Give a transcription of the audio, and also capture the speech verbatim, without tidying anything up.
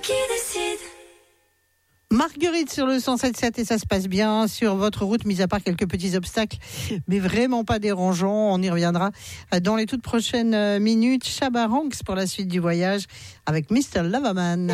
Qui décide? Marguerite sur le cent sept sept et ça se passe bien sur votre route, mis à part quelques petits obstacles, mais vraiment pas dérangeants. On y reviendra dans les toutes prochaines minutes. Shabba Ranks pour la suite du voyage avec mister Loverman.